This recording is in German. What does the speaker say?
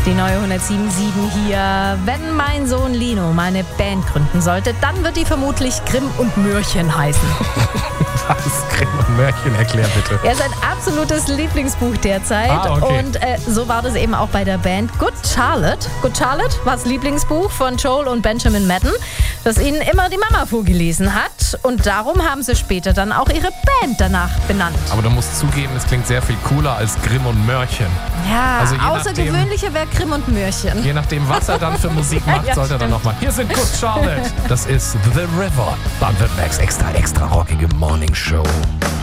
Die neue 107.7 hier. Wenn mein Sohn Lino mal eine Band gründen sollte, dann wird die vermutlich Grimm und Mörchen heißen. Was ist Grimm und Mörchen? Erklär bitte. Er ist ein absolutes Lieblingsbuch derzeit. Okay. Und so war das eben auch bei der Band Good Charlotte. Good Charlotte war das Lieblingsbuch von Joel und Benjamin Madden, das ihnen immer die Mama vorgelesen hat. Und darum haben sie später dann auch ihre Band danach benannt. Aber du musst zugeben, es klingt sehr viel cooler als Grimm und Mörchen. Ja, Also je außergewöhnlicher wäre Grimm und Mörchen. Je nachdem, was er dann für Musik macht, Ja, sollte er dann nochmal. Hier sind Good Charlotte. Das ist The River. Baden-Württembergs extra rockige Morning Show.